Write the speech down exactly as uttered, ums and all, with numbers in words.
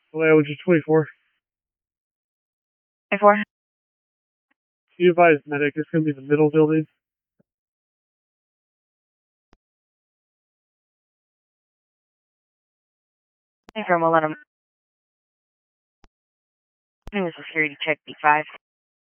Hello, which is twenty-four. twenty-four. Can you advise medic? It's going to be the middle building. twenty-four, we'll let him. Doing a security check, B five.